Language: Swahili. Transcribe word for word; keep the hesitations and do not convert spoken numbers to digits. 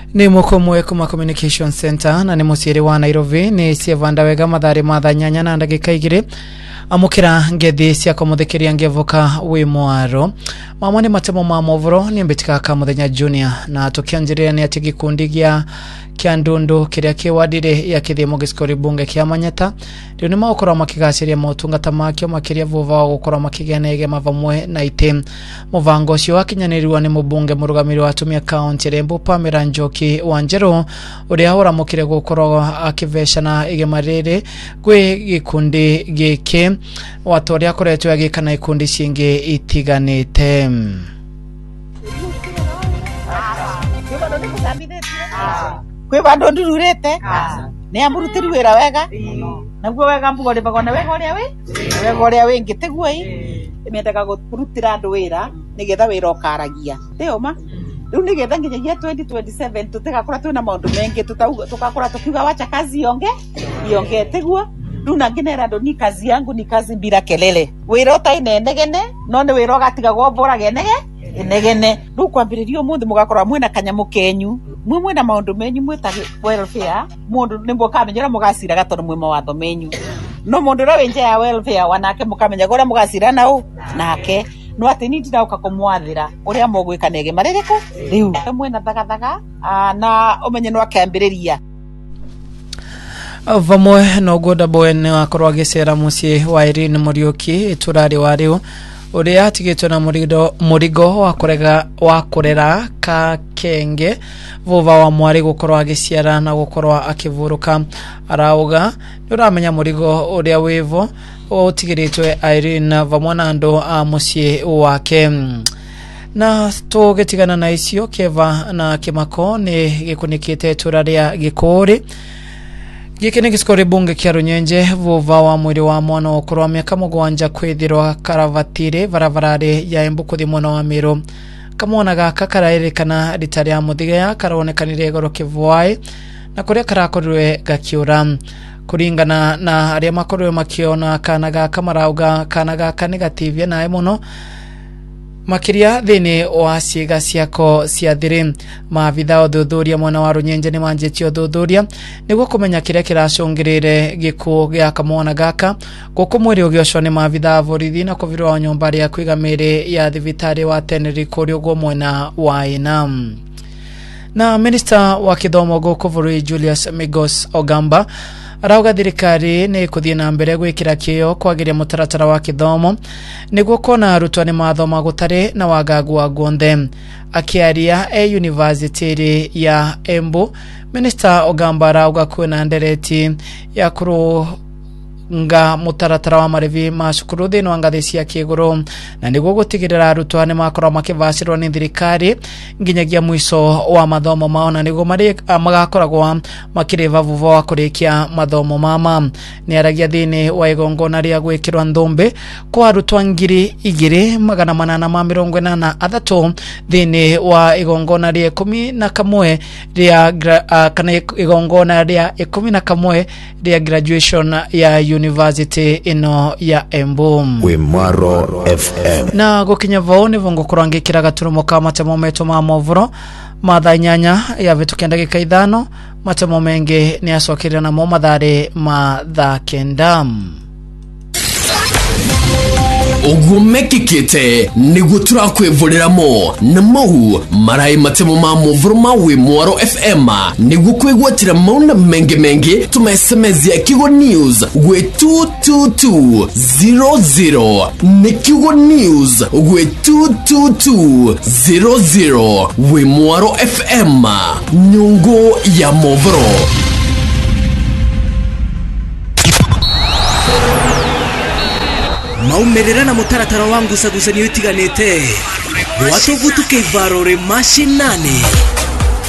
Ni mukomwe kuma Communication Center na ni musiri wa Nairobi ni Sievanda Wega mathari matha nyanya na ndagika igiri amukira ngethi cia kumuthekeria ngevoka wi mwaro mamwe ni matemo ma movoro ni mbitika ka muthenya junior na tukianjiria ni ati gikundi gia kia ndundu kiria kiwadire ya kithimo giskori bunge kia Manyata ndio ni maukora makigaciria motungata makio makiria vuva wa gukora makigenege mavamwe na ite muvango cio wakinyanirwa ni mubunge murugamiri wa Tumia County Rembo Pamela Njoki Wanjeru uria hora mukire gukora akiveshana igemarire gwe gikundi gike watoria koretwa gikana ikundi cingi itiganite. Kwe bando ndururete ne amurutiri wera wega naguo wega mbugore bagona wega uria we wega uria we ngitegua i imendaga gurutira andu wera nigetha wira ukaragia teoma riu nigetha nginyagia twenty twenty-seven tutigakora twina maundu mengi tukakora tukiuga wacha kazi yonge yonge tegua riu nanginera ndo ni kazi yangu ni kazi bila kelele wira utainenegene no ni wira ugatiga gombora genege inegene riu kwambiririo mundu mugakora mwena kanyamu kenyu mwe mwena maundu menyu mweta welfare mundu nimbo kamenyera mugasira gatondu mwe mawatho menyu no mundu ra wenje ya welfare wanake mukamenya gora mugasira nao nake no ati nitira ukakomwathira uria mogwika nege maririko riu mwena thagathaga na umenye no akambiriria vamwe no goda boene akorwa gicera mucie wa Irene Muriuki iturari wa riu uria atigitwe na murigo murigo wa kurega wa kurera ka kenge vuva wa mwari gukorwa agiciara na gukorwa akivuruka arauga uramenya murigo uria wivo utigiritwe Irene vamwe na andu a mucie wake na tugetigana na icio keva na kimako ni gikunikite turaria gikuri gikene giskore bunge kia Runyenje vuva wa mwiri wa mwana okorwa miaka mugwanja kwithirwa karavatire varavarare ya Embukuthi mwana wa Miru kamona gaka karaerekana ritari ya muthiga ya karaonekanire goro kivwai na kuria karakorwe gakiura kuringana na aria makorwe makiona kana gaka marauga kana gaka negative na muno makiria thini wa ciega ciako cia thiri maabitha uthuthuria mwana wa Runyenje ni manjitio uthuthuria niguo kumenya kiria kiracungirire gikuo gia kamwana gaka gukumwiri ugiocwa ni maabitha borithi na kuvirwa nyumba ria kwigamiri ya thibitari wa Teneri kuri ugo mwena wa Inam na Minister wa Kithomo guku buri Julius Migos Ogamba arauga thirikari ni kuthie na mbere gwikira kiyo kwagiria mutaratara wa kithomo niguo kona arutani mathoma gutari na wagagu wa guonthe akiaria e university ya Embu Minister Ogamba arauga kwina ndereti ya kuru nga mutaratara wa marevi macukuru thino ngathi cia kiguru na niguo gutigirira arutani makora makivacirwa ni thirikari nginyagia mwiso wa mathomo mao na niguo mari magakoragwa makiriva vuva wa kurikia mathomo mama ni aragia thini wa igongona ria gwikirwa nthumbi kwa arutwa ngiri igiri magana manana ma mirongo ina na athatu thini wa igongona ria ikumi na kamwe ria uh, kana igongona ria ikumi na kamwe ria graduation ya University ino ya Embu Wimaro F M na gukinya vaone vongo kurangikira gaturumo ka matemo meto ma movoro matha nyanya ya vitu kenda gika ithano matemo mengi ni asokirira na mo mathare matha kendam Ogumekikite nigutura kwivuliramo na mau marai matemo ma movoro ma Wimaro F M nigukwigwatira mauna mengi mengi tuma S M S ya Kigo News gwe two two two zero zero ni Kigo News gwe two two two zero zero Wimaro F M nyungo ya movoro. Maumerera na mutaratara wangu sagusanyo itiganete watu gutuke ivarore mashinani